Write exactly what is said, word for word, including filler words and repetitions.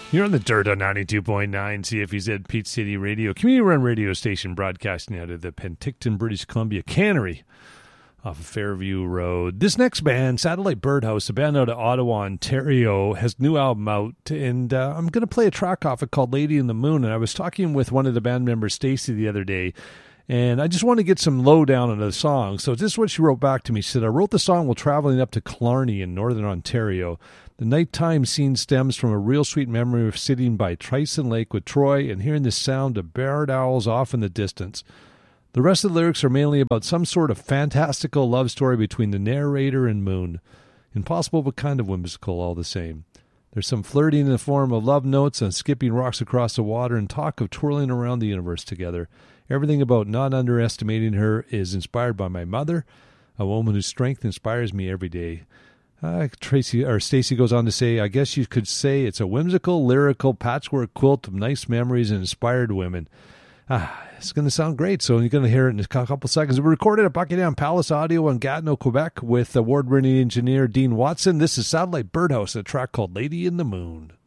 You're on the Dirt on ninety-two point nine C F E Z Peach City Radio, community-run radio station broadcasting out of the Penticton, British Columbia Cannery off of Fairview Road. This next band, Satellite Birdhouse, a band out of Ottawa, Ontario, has a new album out, and uh, I'm going to play a track off it called Lady in the Moon, and I was talking with one of the band members, Stacy, the other day, and I just want to get some lowdown on the song. So this is what she wrote back to me. She said, I wrote the song while traveling up to Killarney in northern Ontario. The nighttime scene stems from a real sweet memory of sitting by Trison Lake with Troy and hearing the sound of barred owls off in the distance. The rest of the lyrics are mainly about some sort of fantastical love story between the narrator and Moon. Impossible but kind of whimsical all the same. There's some flirting in the form of love notes and skipping rocks across the water and talk of twirling around the universe together. Everything about not underestimating her is inspired by my mother, a woman whose strength inspires me every day. Uh, Tracy or Stacy goes on to say, I guess you could say it's a whimsical, lyrical patchwork quilt of nice memories and inspired women. Ah, it's going to sound great, so you're going to hear it in a couple seconds. We recorded at Buckingham Palace Audio in Gatineau, Quebec with award-winning engineer Dean Watson. This is Satellite Birdhouse, a track called Lady in the Moon.